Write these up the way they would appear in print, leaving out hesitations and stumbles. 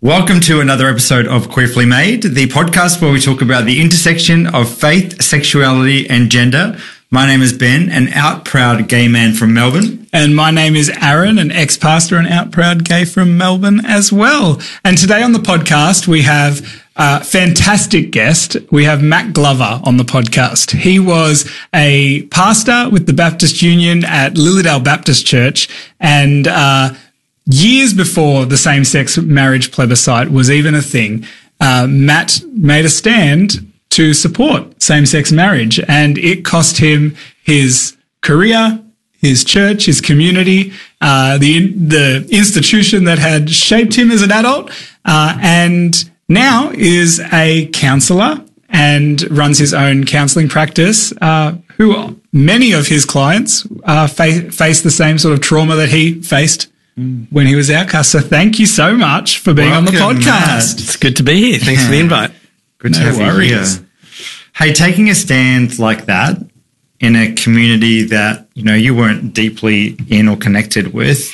Welcome to another episode of Queerly Made, the podcast where we talk about the intersection of faith, sexuality and gender. My name is Ben, an out proud gay man from Melbourne. And my name is Aaron, an ex-pastor and out proud gay from Melbourne as well. And today on the podcast, we have a fantastic guest. We have Matt Glover on the podcast. He was a pastor with the Baptist Union at Lilydale Baptist Church, and years before the same-sex marriage plebiscite was even a thing, Matt made a stand to support same-sex marriage, and it cost him his career, his church, his community, the institution that had shaped him as an adult, and now is a counsellor and runs his own counselling practice, who many of his clients face the same sort of trauma that he faced when he was outcast. So thank you so much for being on the podcast. Matt. It's good to be here. Thanks for the invite. Good to have you here. Hey, taking a stand like that in a community that, you weren't deeply in or connected with,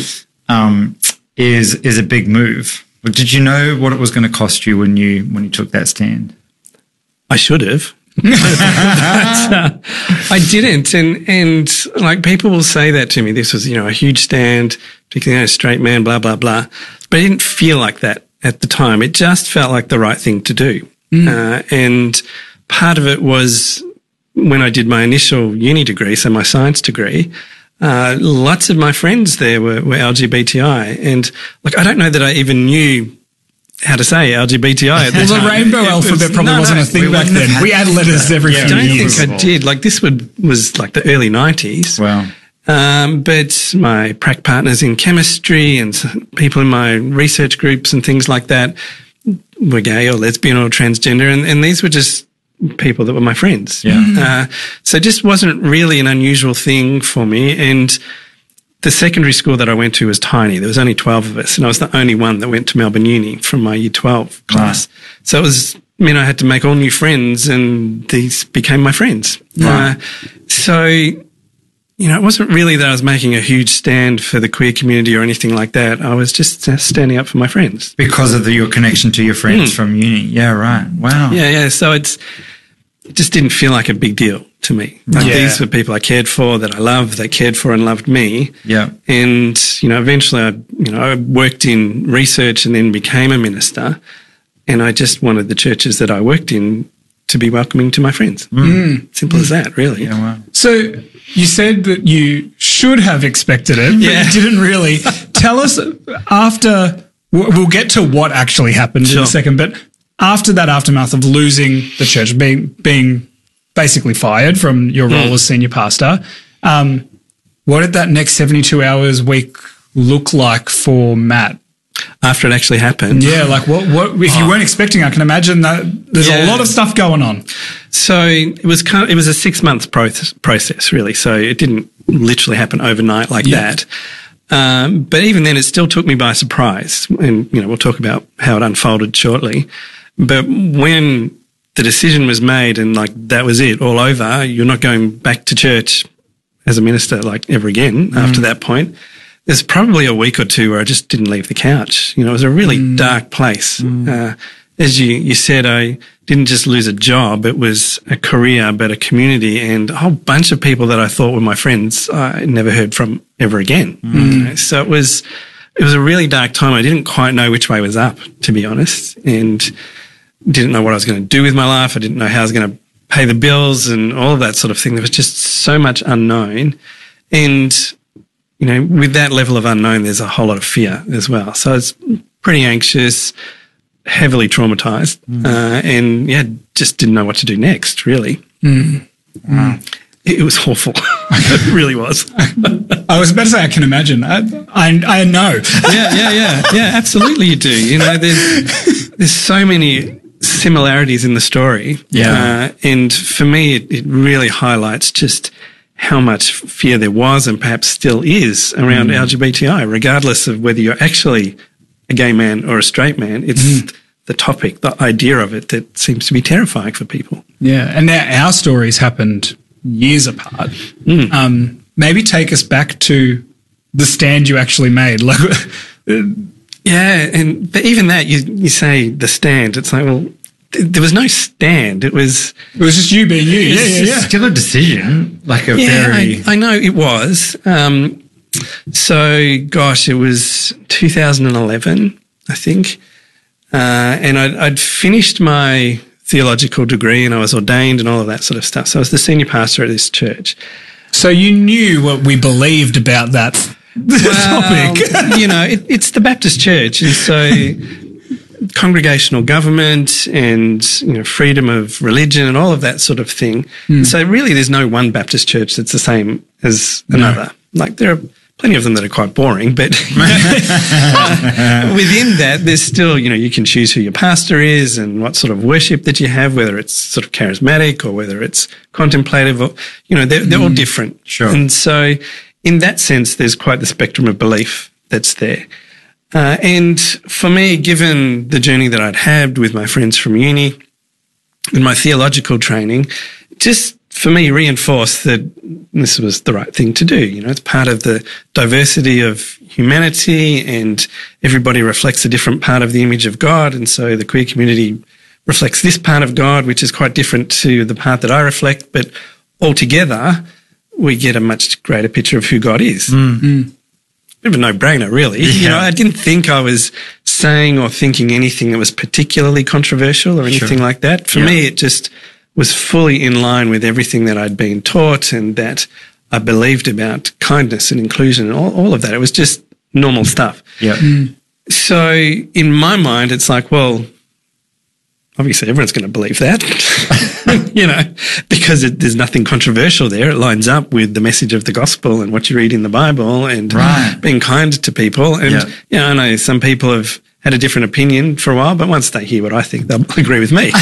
is a big move. But did you know what it was going to cost you when you took that stand? I should have. But, I didn't. And like people will say that to me. This was, a huge stand, particularly a straight man, blah, blah, blah. But I didn't feel like that at the time. It just felt like the right thing to do. And part of it was when I did my initial uni degree, so my science degree, lots of my friends there were LGBTI. And I don't know that I even knew how to say LGBTI at the time. The rainbow alphabet probably wasn't a thing back then. We add letters every few years. I don't think I did. This was the early 90s. Wow. But my prac partners in chemistry and people in my research groups and things like that were gay or lesbian or transgender. And these were just people that were my friends. Yeah. So it just wasn't really an unusual thing for me. And the secondary school that I went to was tiny. There was only 12 of us, and I was the only one that went to Melbourne Uni from my year 12 class. Right. So I had to make all new friends, and these became my friends. Right. It wasn't really that I was making a huge stand for the queer community or anything like that. I was just standing up for my friends. Because of your connection to your friends from uni. Yeah, right. Wow. Yeah. So it just didn't feel like a big deal to me. These were people I cared for, that I loved, they cared for and loved me. Yeah. And, eventually I worked in research and then became a minister, and I just wanted the churches that I worked in to be welcoming to my friends. Simple as that, really. Yeah, wow. So you said that you should have expected it, but you didn't really. Tell us we'll get to what actually happened in a second, but after that aftermath of losing the church, being basically fired from your role as senior pastor, what did that next 72 hours week look like for Matt? After it actually happened? Yeah, what if you weren't expecting, I can imagine that there's a lot of stuff going on. So it was a 6-month process, really. So it didn't literally happen overnight like that. But even then, it still took me by surprise. And, we'll talk about how it unfolded shortly. But when the decision was made and that was it, all over, you're not going back to church as a minister ever again after that point. There's probably a week or two where I just didn't leave the couch. It was a really dark place. As you said, I didn't just lose a job. It was a career, but a community and a whole bunch of people that I thought were my friends I never heard from ever again. So it was a really dark time. I didn't quite know which way was up, to be honest, and didn't know what I was going to do with my life. I didn't know how I was going to pay the bills and all of that sort of thing. There was just so much unknown. And, with that level of unknown, there's a whole lot of fear as well. So I was pretty anxious, heavily traumatized, and just didn't know what to do next, really. It was awful. It really was. I was about to say, I can imagine. I know. Yeah, absolutely you do. There's so many similarities in the story. Yeah. And for me, it really highlights just how much fear there was and perhaps still is around LGBTI, regardless of whether you're actually a gay man or a straight man. It's the topic, the idea of it that seems to be terrifying for people. Yeah. And now our stories happened years apart. Maybe take us back to the stand you actually made. Yeah, but even that, you say the stand. It's like, well, there was no stand. It was just you being you. It's still a decision, like a very. I know it was. So, gosh, it was 2011, I think, and I'd finished my theological degree and I was ordained and all of that sort of stuff. So I was the senior pastor at this church. So you knew what we believed about that topic. It's the Baptist church, and so congregational government and freedom of religion and all of that sort of thing. So really, there's no one Baptist church that's the same as another. Like there are plenty of them that are quite boring, but within that, there's still, you can choose who your pastor is and what sort of worship that you have, whether it's sort of charismatic or whether it's contemplative or, they're all different. Sure. And so in that sense, there's quite the spectrum of belief that's there. And for me, given the journey that I'd had with my friends from uni and my theological training, just for me reinforced that this was the right thing to do. It's part of the diversity of humanity and everybody reflects a different part of the image of God. And so the queer community reflects this part of God, which is quite different to the part that I reflect. But altogether, we get a much greater picture of who God is. Bit of a no-brainer, really. Yeah. I didn't think I was saying or thinking anything that was particularly controversial or anything like that. For me, it just was fully in line with everything that I'd been taught and that I believed about kindness and inclusion and all of that. It was just normal stuff. Yeah. So in my mind, it's like, well, obviously everyone's going to believe that, because there's nothing controversial there. It lines up with the message of the gospel and what you read in the Bible and being kind to people. And, I know some people have had a different opinion for a while, but once they hear what I think, they'll agree with me.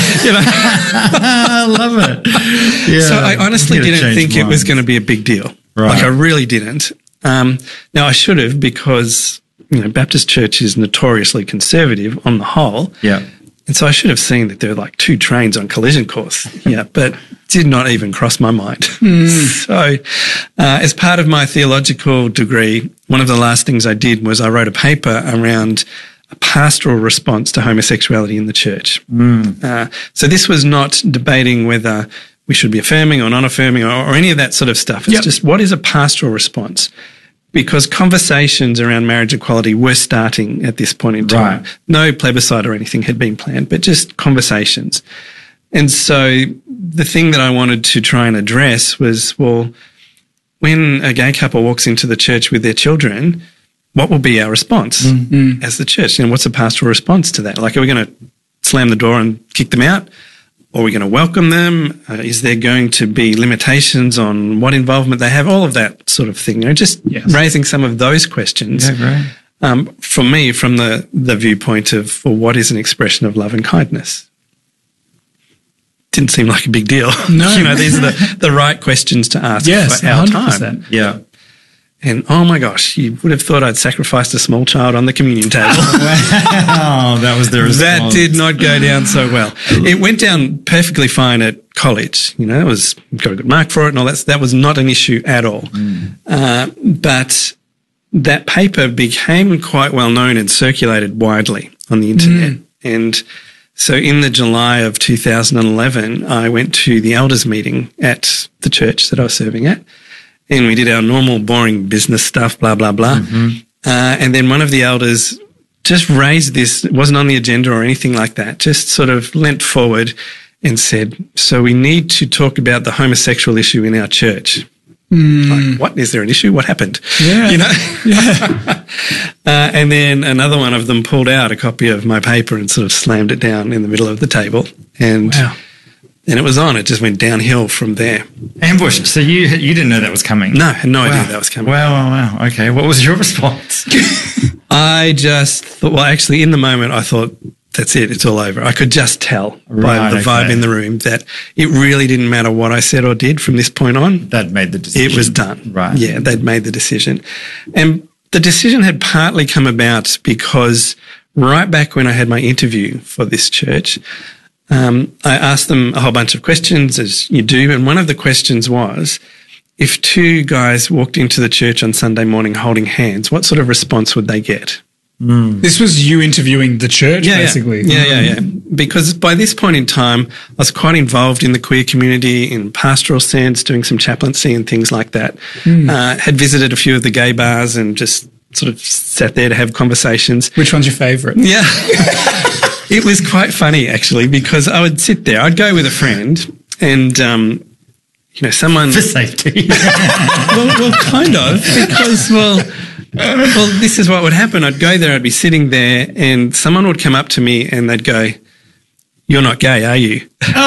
I love it. Yeah. So I honestly didn't think it was going to be a big deal. Right. Like I really didn't. Now I should have, because, Baptist church is notoriously conservative on the whole. Yeah. And so I should have seen that there were like two trains on collision course. But did not even cross my mind. So as part of my theological degree, one of the last things I did was I wrote a paper around a pastoral response to homosexuality in the church. So this was not debating whether we should be affirming or non-affirming or any of that sort of stuff. It's just, what is a pastoral response? Because conversations around marriage equality were starting at this point in time. Right. No plebiscite or anything had been planned, but just conversations. And so the thing that I wanted to try and address was, well, when a gay couple walks into the church with their children, what will be our response as the church? What's a pastoral response to that? Like, are we going to slam the door and kick them out? Or are we going to welcome them? Is there going to be limitations on what involvement they have? All of that sort of thing. Just raising some of those questions. Yeah, great. For me, from the viewpoint of, well, what is an expression of love and kindness? Didn't seem like a big deal. No. These are the right questions to ask for our 100%. time. Yeah. And oh my gosh, you would have thought I'd sacrificed a small child on the communion table. Wow, that was the response. That did not go down so well. It went down perfectly fine at college. It got a good mark for it and all that. That was not an issue at all. But that paper became quite well known and circulated widely on the internet. And so in the July of 2011, I went to the elders meeting at the church that I was serving at. And we did our normal boring business stuff, blah, blah, blah. And then one of the elders just raised this. It wasn't on the agenda or anything like that. Just sort of leant forward and said, so we need to talk about the homosexual issue in our church. Like, what? Is there an issue? What happened? Yeah. And then another one of them pulled out a copy of my paper and sort of slammed it down in the middle of the table. And then it was on. It just went downhill from there. Ambushed. So you didn't know that was coming? No, I had no idea that was coming. Wow. Okay. What was your response? I just thought, well, actually, in the moment, I thought, that's it. It's all over. I could just tell by the vibe in the room that it really didn't matter what I said or did from this point on. That made the decision. It was done. Right. Yeah, they'd made the decision. And the decision had partly come about because right back when I had my interview for this church, I asked them a whole bunch of questions, as you do, and one of the questions was, if two guys walked into the church on Sunday morning holding hands, what sort of response would they get? This was you interviewing the church, basically. Yeah. Because by this point in time, I was quite involved in the queer community in pastoral sense, doing some chaplaincy and things like that. Had visited a few of the gay bars and just sort of sat there to have conversations. Which one's your favourite? Yeah. It was quite funny, actually, because I would sit there. I'd go with a friend and, someone... For safety. well, kind of, because, well, this is what would happen. I'd go there, I'd be sitting there, and someone would come up to me and they'd go, "You're not gay, are you?"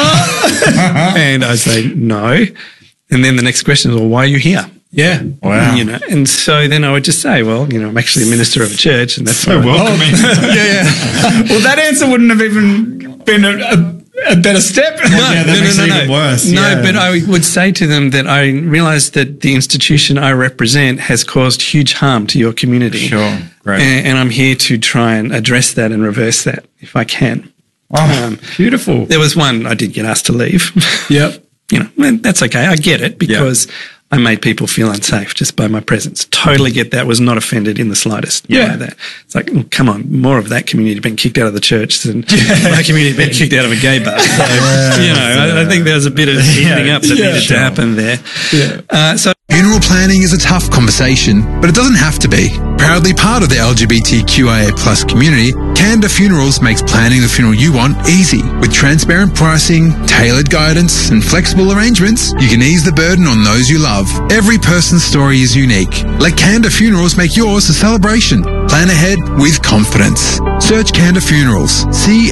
And I'd say, "No." And then the next question is, "Well, why are you here?" Yeah. Wow. And so then I would just say, "Well, I'm actually a minister of a church," and that's So welcoming. Yeah. Well, that answer wouldn't have even been a better step. that makes it even worse. No, Yeah. but I would say to them that I realised that the institution I represent has caused huge harm to your community. Sure. Great. And I'm here to try and address that and reverse that if I can. Oh, beautiful. There was one I did get asked to leave. Yep. That's okay. I get it because I made people feel unsafe just by my presence. Totally get that. Was not offended in the slightest. Yeah. That. It's like, come on, more of that community being kicked out of the church than my community being kicked out of a gay bar. So, I think there was a bit of evening up that needed to happen there. Yeah. Funeral planning is a tough conversation, but it doesn't have to be. Proudly part of the LGBTQIA+ community, Canada Funerals makes planning the funeral you want easy. With transparent pricing, tailored guidance, and flexible arrangements, you can ease the burden on those you love. Every person's story is unique. Let Canada Funerals make yours a celebration. Plan ahead with confidence. Search Canada Funerals,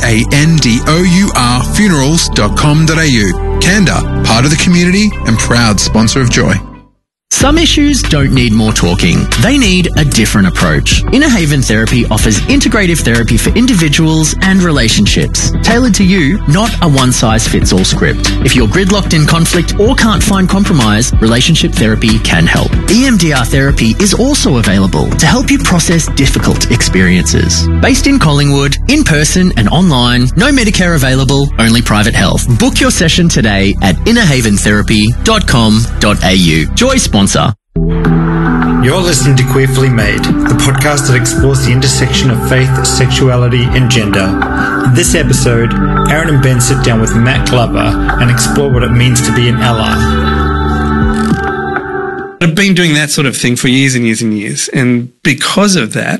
CANDOUR funerals.com.au. Canada, part of the community and proud sponsor of Joy. Some issues don't need more talking. They need a different approach. Inner Haven Therapy offers integrative therapy for individuals and relationships. Tailored to you, not a one-size-fits-all script. If you're gridlocked in conflict or can't find compromise, relationship therapy can help. EMDR therapy is also available to help you process difficult experiences. Based in Collingwood, in person and online, no Medicare available, only private health. Book your session today at innerhaventherapy.com.au. Joy sponsor. You're listening to Queerfully Made, the podcast that explores the intersection of faith, sexuality, and gender. In this episode, Aaron and Ben sit down with Matt Glover and explore what it means to be an ally. I've been doing that sort of thing for years and years and years, and because of that,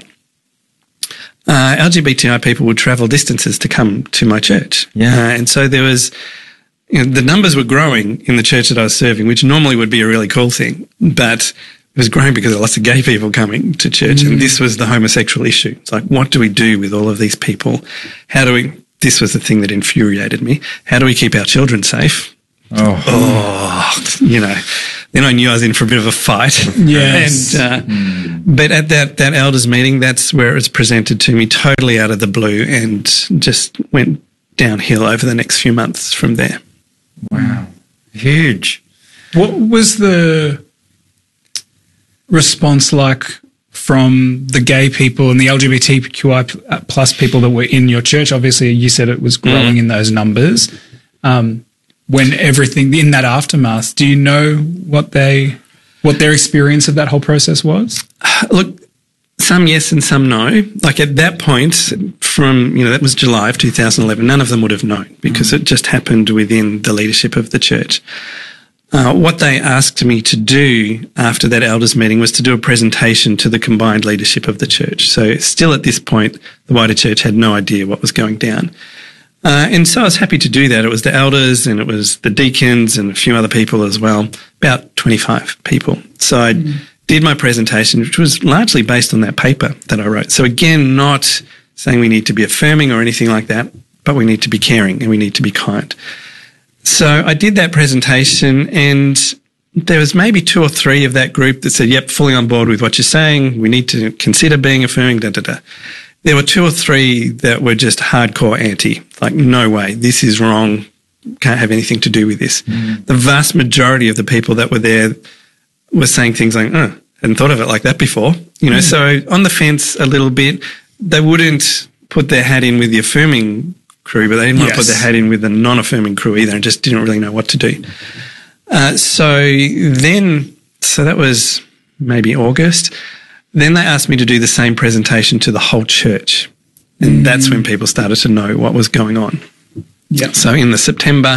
LGBTI people would travel distances to come to my church. And so there was... the numbers were growing in the church that I was serving, which normally would be a really cool thing, but it was growing because of lots of gay people coming to church, and this was the homosexual issue. It's like, what do we do with all of these people? This was the thing that infuriated me. How do we keep our children safe? Then I knew I was in for a bit of a fight. Yes. But at that elders meeting, that's where it was presented to me totally out of the blue and just went downhill over the next few months from there. Wow. Huge. What was the response like from the gay people and the LGBTQI plus people that were in your church? Obviously, you said it was growing in those numbers. When everything in that aftermath, do you know what their experience of that whole process was? Look, some yes and some no. Like at that point, that was July of 2011, none of them would have known because it just happened within the leadership of the church. What they asked me to do after that elders meeting was to do a presentation to the combined leadership of the church. So still at this point, the wider church had no idea what was going down. And so I was happy to do that. It was the elders and it was the deacons and a few other people as well, about 25 people. So I did my presentation, which was largely based on that paper that I wrote. So again, not saying we need to be affirming or anything like that, but we need to be caring and we need to be kind. So I did that presentation and there was maybe 2 or 3 of that group that said, yep, fully on board with what you're saying. We need to consider being affirming, There were 2 or 3 that were just hardcore anti, like, no way, this is wrong, can't have anything to do with this. The vast majority of the people that were there were saying things like, hadn't thought of it like that before. So on the fence a little bit, they wouldn't put their hat in with the affirming crew, but they didn't want to put their hat in with the non-affirming crew either and just didn't really know what to do. So that was maybe August. Then they asked me to do the same presentation to the whole church. And that's when people started to know what was going on. Yeah. So in the September,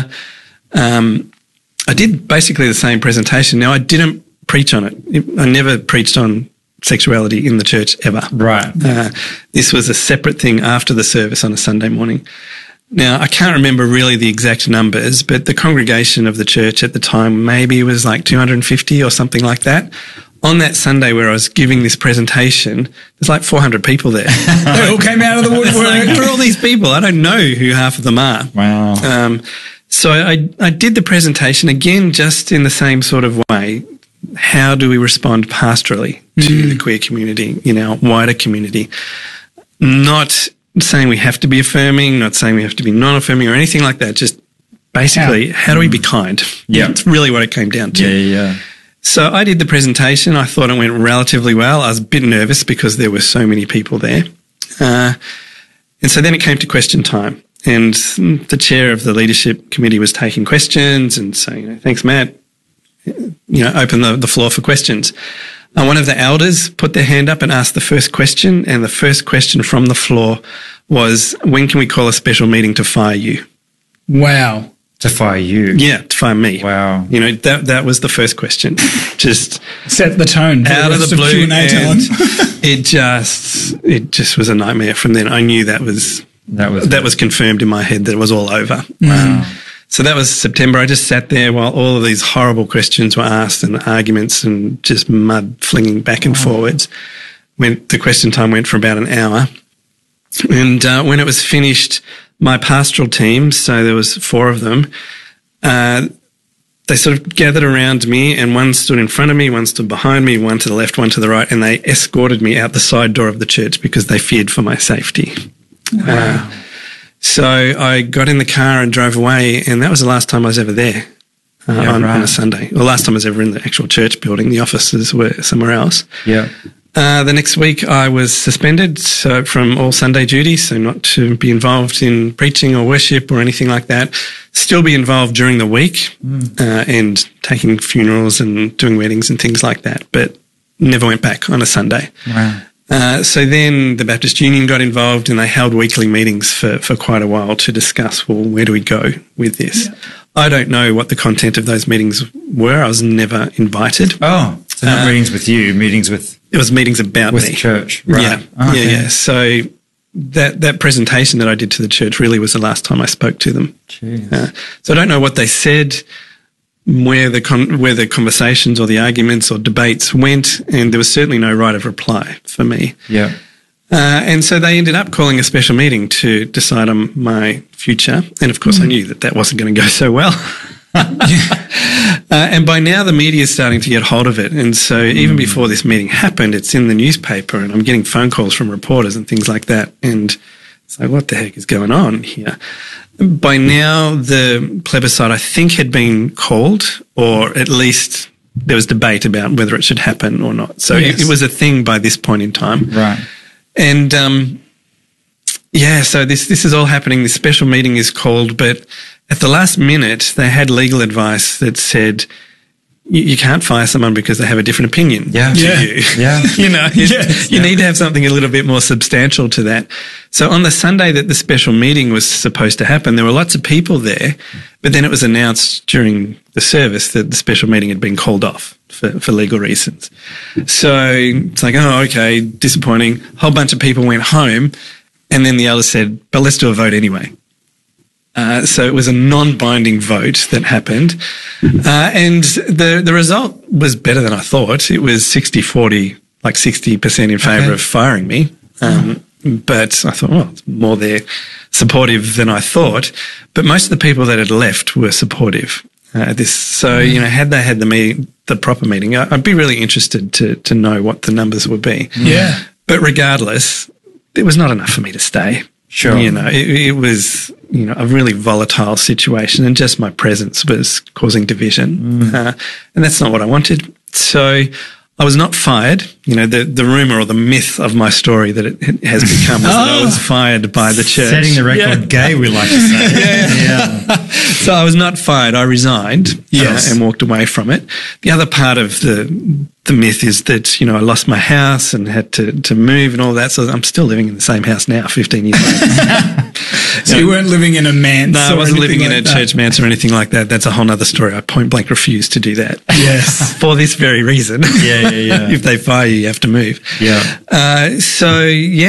I did basically the same presentation. Now, I didn't preach on it. I never preached on sexuality in the church ever. Right. This was a separate thing after the service on a Sunday morning. Now, I can't remember really the exact numbers, but the congregation of the church at the time, maybe it was like 250 or something like that. On that Sunday where I was giving this presentation, there's like 400 people there. They all came out of the woodwork. Like, who are all these people? I don't know who half of them are. Wow. So I did the presentation again, just in the same sort of way. How do we respond pastorally to the queer community in our wider community? Not saying we have to be affirming, not saying we have to be non-affirming or anything like that. Just basically, how do we be kind? Yeah. That's really what it came down to. Yeah. So I did the presentation. I thought it went relatively well. I was a bit nervous because there were so many people there. And so then it came to question time. And the chair of the leadership committee was taking questions and saying, thanks, Matt. Open the floor for questions. One of the elders put their hand up and asked the first question. And the first question from the floor was, when can we call a special meeting to fire you? Wow. To fire you. Yeah, to fire me. Wow. That was the first question. Just set the tone for out the of rest the blue. Q&A time. it just was a nightmare. From then, I knew that was confirmed in my head that it was all over. Wow. So that was September. I just sat there while all of these horrible questions were asked and arguments and just mud flinging back and forwards. The question time went for about an hour. And when it was finished, my pastoral team, so there was 4 of them, they sort of gathered around me, and one stood in front of me, one stood behind me, one to the left, one to the right, and they escorted me out the side door of the church because they feared for my safety. Wow. So I got in the car and drove away, and that was the last time I was ever there on a Sunday. The last time I was ever in the actual church building. The offices were somewhere else. Yeah. The next week I was suspended from all Sunday duties, so not to be involved in preaching or worship or anything like that. Still be involved during the week and taking funerals and doing weddings and things like that, but never went back on a Sunday. Wow. So then the Baptist Union got involved and they held weekly meetings for quite a while to discuss, well, where do we go with this? Yeah. I don't know what the content of those meetings were. I was never invited. Oh, so not meetings with you, meetings with... It was meetings about with me. The church. Right. Yeah. Oh, okay. Yeah. So that presentation that I did to the church really was the last time I spoke to them. So I don't know what they said, where the conversations or the arguments or debates went, and there was certainly no right of reply for me. Yeah. And so they ended up calling a special meeting to decide on my future. And of course I knew that wasn't going to go so well. And by now the media is starting to get hold of it. And so even before this meeting happened, it's in the newspaper and I'm getting phone calls from reporters and things like that. And it's like, what the heck is going on here? By now the plebiscite, I think, had been called, or at least there was debate about whether it should happen or not. So it was a thing by this point in time. Right. And, so this is all happening. This special meeting is called, but at the last minute, they had legal advice that said you can't fire someone because they have a different opinion to you. Yeah. You need to have something a little bit more substantial to that. So on the Sunday that the special meeting was supposed to happen, there were lots of people there, but then it was announced during the service that the special meeting had been called off for legal reasons. So it's like, oh, okay, disappointing. A whole bunch of people went home, and then the elders said, but let's do a vote anyway. So it was a non-binding vote that happened. And the result was better than I thought. It was 60-40, like 60% in favour of firing me. But I thought, well, it's more there supportive than I thought. But most of the people that had left were supportive. So, had they had the proper meeting, I'd be really interested to know what the numbers would be. Yeah. But regardless, it was not enough for me to stay. Sure. It was, a really volatile situation, and just my presence was causing division. And that's not what I wanted. So I was not fired. You know, the rumor or the myth of my story that it has become was that I was fired by the church. Setting the record gay, we like to say. Yeah. So I was not fired. I resigned and walked away from it. The other part of the myth is that, you know, I lost my house and had to move and all that. So I'm still living in the same house now, 15 years later. So you weren't living in a manse? No, I wasn't living in a church manse or anything like that. That's a whole other story. I point blank refused to do that. Yes. For this very reason. Yeah. If they fire you, you have to move. Yeah. So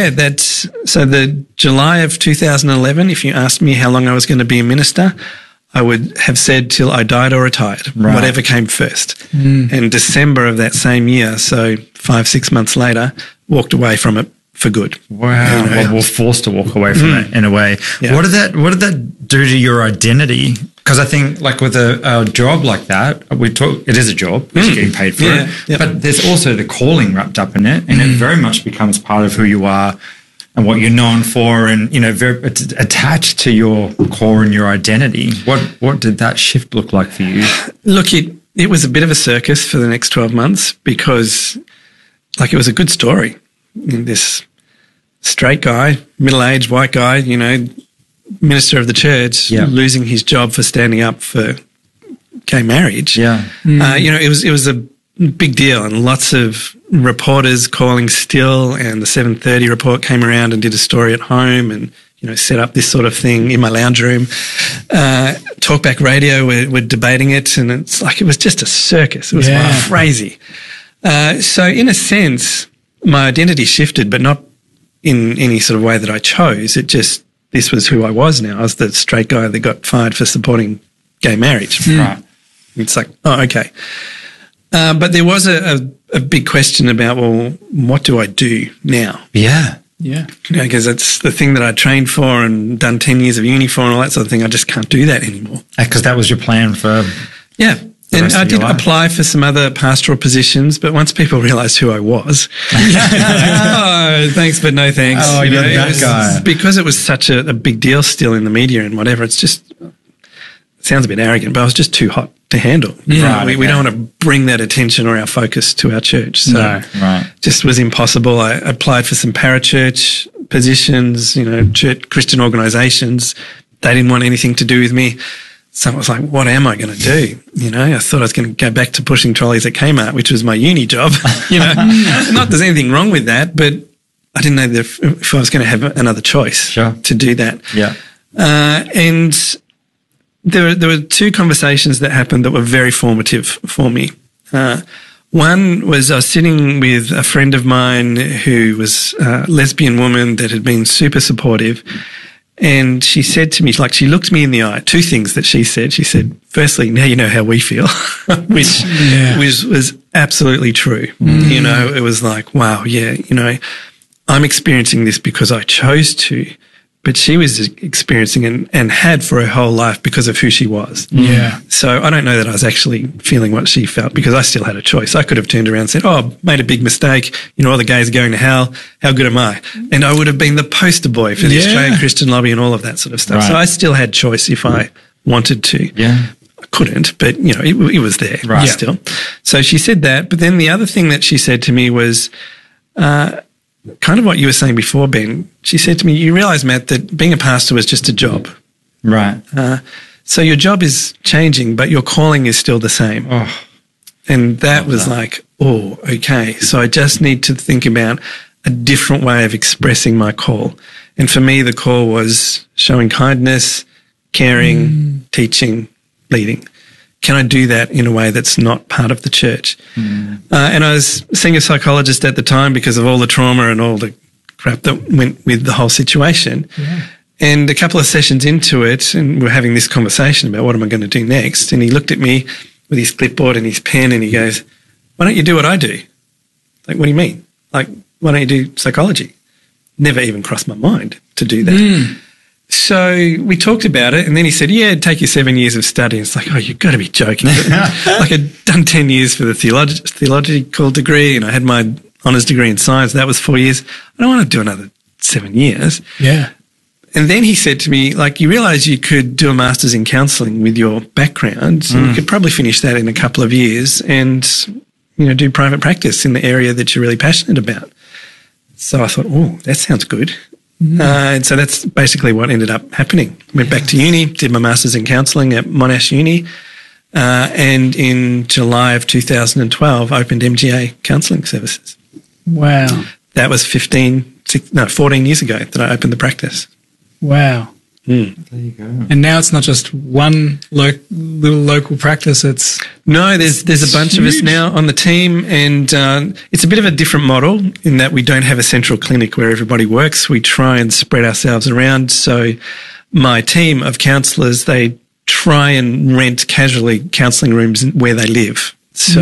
the July of 2011, if you asked me how long I was going to be a minister, I would have said till I died or retired, whatever came first. And December of that same year, so 5-6 months later, walked away from it for good. Wow. Well, we're forced to walk away from it in a way. Yeah. What did that do to your identity? Because I think, like with a job like that, it is a job, you're getting paid for it, but there's also the calling wrapped up in it, and it very much becomes part of who you are and what you're known for, and you know, it's attached to your core and your identity. What did that shift look like for you? Look, it was a bit of a circus for the next 12 months because, like, it was a good story. This straight guy, middle-aged white guy, you know, minister of the church, losing his job for standing up for gay marriage. Yeah. You know, it was a big deal, and lots of reporters calling still, and the 7:30 report came around and did a story at home and, you know, set up this sort of thing in my lounge room. Talkback Radio were debating it, and it's like it was just a circus. It was crazy. So in a sense, my identity shifted, but not in any sort of way that I chose. This was who I was now. I was the straight guy that got fired for supporting gay marriage. Right. It's like, oh, okay. But there was a big question about, well, what do I do now? Yeah. Yeah. You know, because that's the thing that I trained for and done 10 years of uni for and all that sort of thing. I just can't do that anymore. Because that was your plan for... Yeah. And I did apply for some other pastoral positions, but once people realised who I was, oh, thanks, but no thanks. Oh, you're that guy. Because it was such a big deal still in the media and whatever, it sounds a bit arrogant, but I was just too hot to handle. Yeah, we don't want to bring that attention or our focus to our church. So just was impossible. I applied for some parachurch positions, you know, church, Christian organisations. They didn't want anything to do with me. So I was like, what am I going to do? You know, I thought I was going to go back to pushing trolleys at Kmart, which was my uni job. You know, not that there's anything wrong with that, but I didn't know if I was going to have another choice to do that. Yeah. And there were two conversations that happened that were very formative for me. One was I was sitting with a friend of mine who was a lesbian woman that had been super supportive. And she said to me, like, she looked me in the eye. Two things that she said. She said, firstly, now you know how we feel, which was absolutely true. You know, it was like, wow, yeah, you know, I'm experiencing this because I chose to, but she was experiencing and had for her whole life because of who she was. Yeah. So I don't know that I was actually feeling what she felt because I still had a choice. I could have turned around and said, oh, made a big mistake. You know, all the gays are going to hell. How good am I? And I would have been the poster boy for the Australian Christian Lobby and all of that sort of stuff. Right. So I still had choice if I wanted to. Yeah. I couldn't, but, you know, it was there still. So she said that. But then the other thing that she said to me was, kind of what you were saying before, Ben. She said to me, you realise, Matt, that being a pastor was just a job. Right. So your job is changing, but your calling is still the same. Oh, and that was like, oh, okay. So I just need to think about a different way of expressing my call. And for me, the call was showing kindness, caring, teaching, leading. Can I do that in a way that's not part of the church? And I was seeing a psychologist at the time because of all the trauma and all the crap that went with the whole situation. Yeah. And a couple of sessions into it, and we're having this conversation about what am I going to do next. And he looked at me with his clipboard and his pen and he goes, why don't you do what I do? Like, what do you mean? Like, why don't you do psychology? Never even crossed my mind to do that. So we talked about it, and then he said, yeah, it'd take you 7 years of study. It's like, oh, you've got to be joking. Like, I'd done 10 years for the theological degree, and I had my honours degree in science. That was 4 years. I don't want to do another 7 years. Yeah. And then he said to me, like, you realise you could do a master's in counselling with your background, and you could probably finish that in a couple of years and do private practice in the area that you're really passionate about. So I thought, oh, that sounds good. And so that's basically what ended up happening. Went back to uni, did my master's in counselling at Monash Uni, and in July of 2012 opened MGA Counselling Services. Wow. That was 14 years ago that I opened the practice. Wow. There you go. And now it's not just one little local practice. No, there's a bunch of us now on the team, and it's a bit of a different model in that we don't have a central clinic where everybody works. We try and spread ourselves around. So my team of counsellors, they try and rent casually counselling rooms where they live. So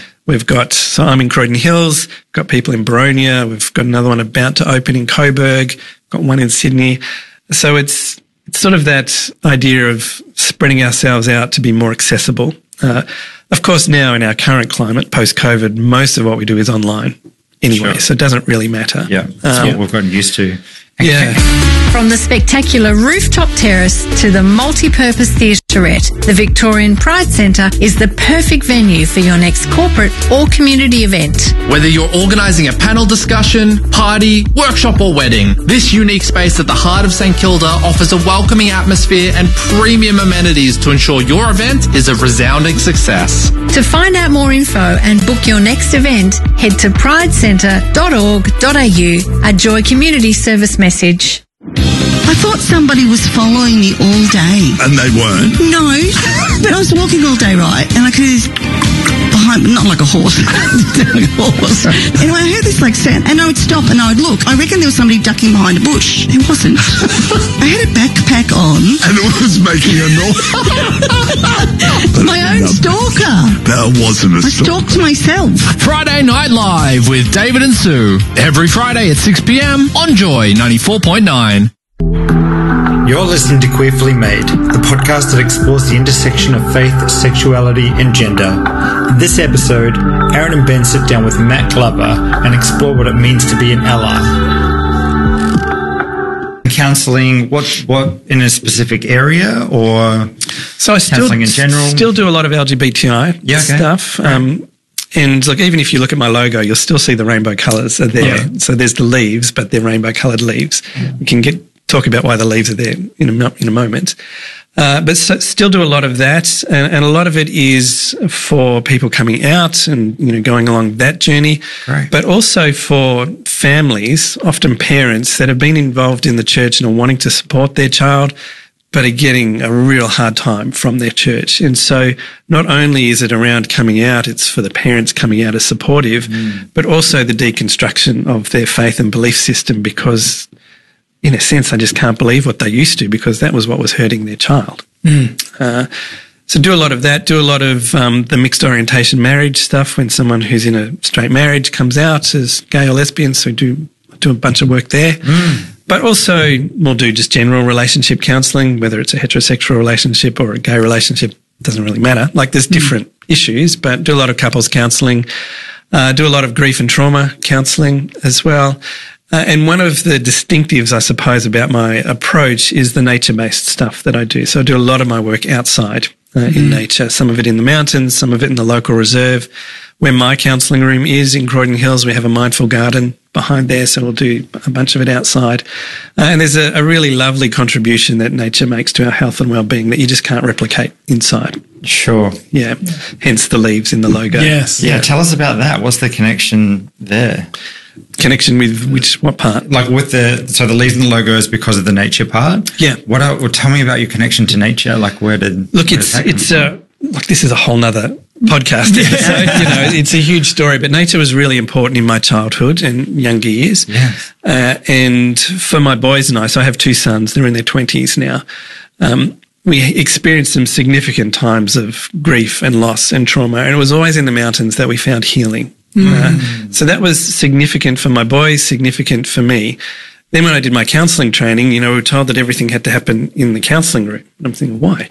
so I'm in Croydon Hills, got people in Boronia, we've got another one about to open in Coburg, got one in Sydney. So it's sort of that idea of spreading ourselves out to be more accessible. Of course, now in our current climate, post-COVID, most of what we do is online anyway, so it doesn't really matter. Yeah, that's what we've gotten used to. Yeah. From the spectacular rooftop terrace to the multi-purpose theatrette, the Victorian Pride Centre is the perfect venue for your next corporate or community event. Whether you're organising a panel discussion, party, workshop or wedding, this unique space at the heart of St Kilda offers a welcoming atmosphere and premium amenities to ensure your event is a resounding success. To find out more info and book your next event, head to pridecentre.org.au, a Joy Community Service message. I thought somebody was following me all day. And they weren't? No, but I was walking all day, right? And I could behind, not like a horse, like a horse. Anyway, I heard this sound, and I would stop and I would look. I reckon there was somebody ducking behind a bush. It wasn't. I had a backpack on. And it was making a noise. My own stalker. That wasn't a I stalked myself. Friday Night Live with David and Sue. Every Friday at 6 p.m. on Joy 94.9. You're listening to Queerfully Made, the podcast that explores the intersection of faith, sexuality, and gender. In this episode, Aaron and Ben sit down with Matt Glover and explore what it means to be an ally. Counselling, what in a specific area, or so I counselling in general? Still do a lot of LGBTI stuff. Right. And look, even if you look at my logo, you'll still see the rainbow colours are there. Yeah. So there's the leaves, but they're rainbow coloured leaves. Yeah. We can talk about why the leaves are there in a moment. But still do a lot of that. And a lot of it is for people coming out and, going along that journey. Right. But also for families, often parents that have been involved in the church and are wanting to support their child, but are getting a real hard time from their church. And so not only is it around coming out, it's for the parents coming out as supportive, but also the deconstruction of their faith and belief system, because in a sense, I just can't believe what they used to, because that was what was hurting their child. So do a lot of that, do a lot of the mixed orientation marriage stuff when someone who's in a straight marriage comes out as gay or lesbian. So do a bunch of work there. But also we'll do just general relationship counselling, whether it's a heterosexual relationship or a gay relationship, doesn't really matter. Like there's different issues, but do a lot of couples counselling, do a lot of grief and trauma counselling as well. And one of the distinctives, I suppose, about my approach is the nature-based stuff that I do. So I do a lot of my work outside in nature, some of it in the mountains, some of it in the local reserve. Where my counselling room is in Croydon Hills, we have a mindful garden behind there, so we'll do a bunch of it outside. And there's a really lovely contribution that nature makes to our health and well-being that you just can't replicate inside. Sure. Yeah. Hence the leaves in the logo. Yes. Yeah. Tell us about that. What's the connection there? Connection with what part? Like with the leaves in the logo is because of the nature part? Yeah. Tell me about your connection to nature. Like Look, this is a whole nother podcast. So, it's a huge story, but nature was really important in my childhood and younger years. Yes. And for my boys and I, so I have two sons, they're in their 20s now. We experienced some significant times of grief and loss and trauma, and it was always in the mountains that we found healing. So that was significant for my boys, significant for me. Then when I did my counselling training, we were told that everything had to happen in the counselling room. And I'm thinking, why?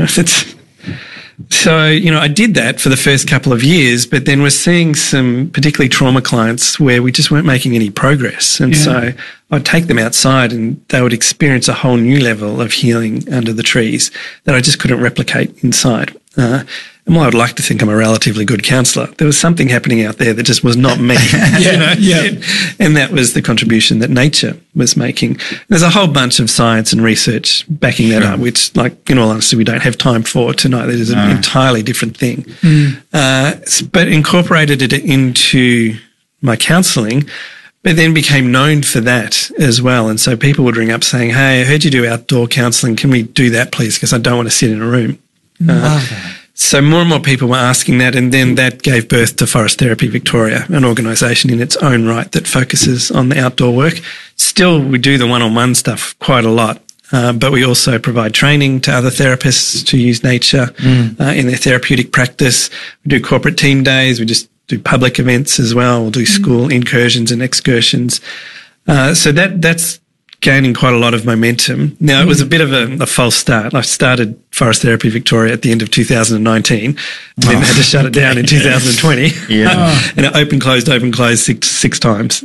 So, I did that for the first couple of years, but then we're seeing some particularly trauma clients where we just weren't making any progress. And so I'd take them outside and they would experience a whole new level of healing under the trees that I just couldn't replicate inside. And while I'd like to think I'm a relatively good counsellor, there was something happening out there that just was not me. And that was the contribution that nature was making. There's a whole bunch of science and research backing that up, which, like, in all honesty, we don't have time for tonight. That is an entirely different thing. But incorporated it into my counselling, but then became known for that as well. And so people would ring up saying, "Hey, I heard you do outdoor counselling. Can we do that, please? Because I don't want to sit in a room." So more and more people were asking that, and then that gave birth to Forest Therapy Victoria, an organisation in its own right that focuses on the outdoor work. Still, we do the one-on-one stuff quite a lot, but we also provide training to other therapists to use nature in their therapeutic practice. We do corporate team days. We just do public events as well. We'll do school incursions and excursions. So that's gaining quite a lot of momentum. Now, it was a bit of a false start. I started Forest Therapy Victoria at the end of 2019, then had to shut it down in 2020. And it opened, closed six times.